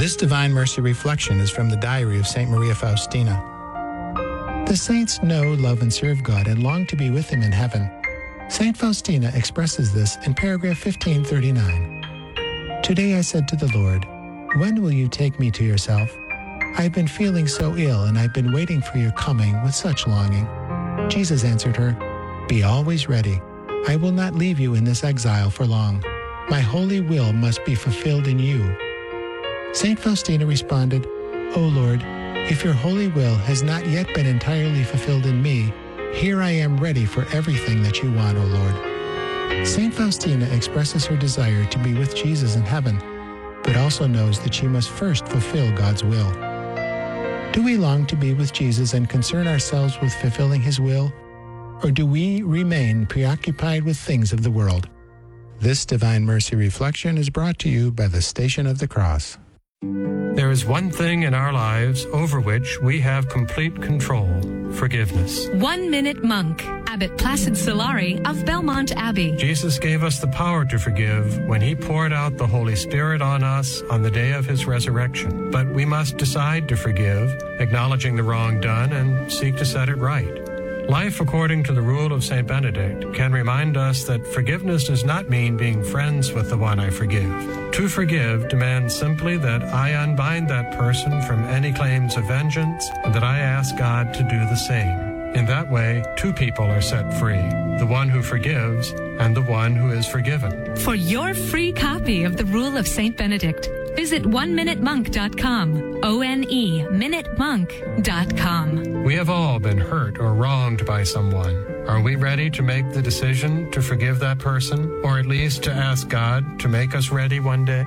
This Divine Mercy reflection is from the diary of St. Maria Faustina. The saints know, love, and serve God and long to be with Him in heaven. St. Faustina expresses this in paragraph 1539. Today I said to the Lord, "When will you take me to yourself? I've been feeling so ill and I've been waiting for your coming with such longing." Jesus answered her, "Be always ready. I will not leave you in this exile for long. My holy will must be fulfilled in you." St. Faustina responded, "O Lord, if your holy will has not yet been entirely fulfilled in me, here I am ready for everything that you want, O Lord." St. Faustina expresses her desire to be with Jesus in heaven, but also knows that she must first fulfill God's will. Do we long to be with Jesus and concern ourselves with fulfilling His will, or do we remain preoccupied with things of the world? This Divine Mercy reflection is brought to you by the Station of the Cross. There is one thing in our lives over which we have complete control: forgiveness. 1 Minute Monk, Abbot Placid Solari of Belmont Abbey. Jesus gave us the power to forgive when He poured out the Holy Spirit on us on the day of His resurrection. But we must decide to forgive, acknowledging the wrong done, and seek to set it right. Life according to the rule of St. Benedict can remind us that forgiveness does not mean being friends with the one I forgive. To forgive demands simply that I unbind that person from any claims of vengeance and that I ask God to do the same. In that way, two people are set free, the one who forgives and the one who is forgiven. For your free copy of the Rule of St. Benedict, visit oneminutemonk.com, O-N-E, minutemonk.com. We have all been hurt or wronged by someone. Are we ready to make the decision to forgive that person, or at least to ask God to make us ready one day?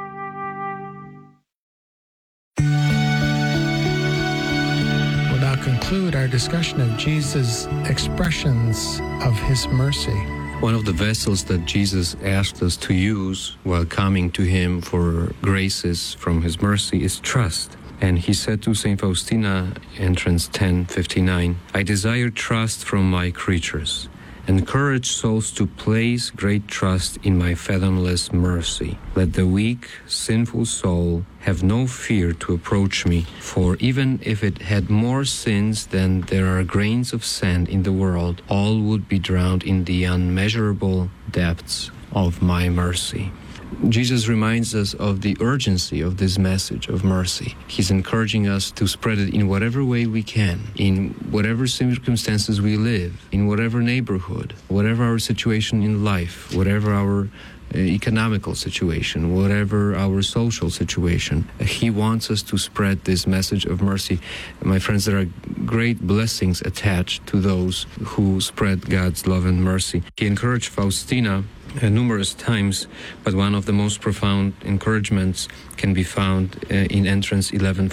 We'll now conclude our discussion of Jesus' expressions of His mercy. One of the vessels that Jesus asked us to use while coming to Him for graces from His mercy is trust. And He said to St. Faustina, entrance 10:59, "I desire trust from my creatures. Encourage souls to place great trust in my fathomless mercy. Let the weak, sinful soul have no fear to approach me, for even if it had more sins than there are grains of sand in the world, all would be drowned in the unmeasurable depths of my mercy." Jesus reminds us of the urgency of this message of mercy. He's encouraging us to spread it in whatever way we can, in whatever circumstances we live, in whatever neighborhood, whatever our situation in life, whatever our economical situation, whatever our social situation. He wants us to spread this message of mercy. My friends, there are great blessings attached to those who spread God's love and mercy. He encouraged Faustina numerous times, but one of the most profound encouragements can be found in entrance 11